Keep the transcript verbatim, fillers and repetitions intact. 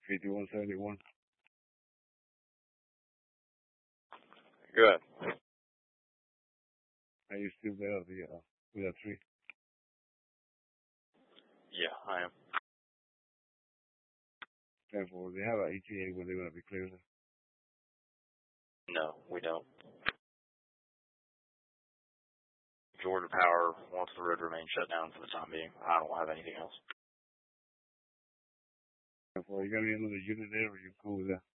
fifty-one seventy-one. Good. Are you still there? The uh, with a three. Yeah, I am. ten four. They have an E T A when they're gonna be cleared. No, we don't. Georgia Power wants the road to remain shut down for the time being. I don't have anything else. ten four. You got any other unit there, or you cool with that?